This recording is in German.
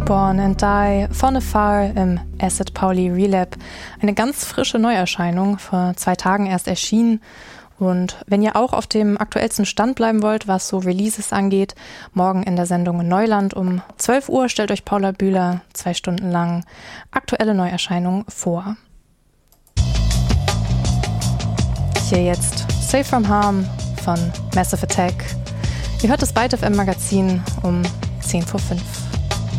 Born and Die von Afar im Acid Pauli Relab. Eine ganz frische Neuerscheinung, vor 2 Tagen erst erschienen. Und wenn ihr auch auf dem aktuellsten Stand bleiben wollt, was so Releases angeht, morgen in der Sendung Neuland um 12 Uhr stellt euch Paula Bühler 2 Stunden lang aktuelle Neuerscheinungen vor. Hier jetzt Safe From Harm von Massive Attack. Ihr hört das Byte FM Magazin um 10 vor 5.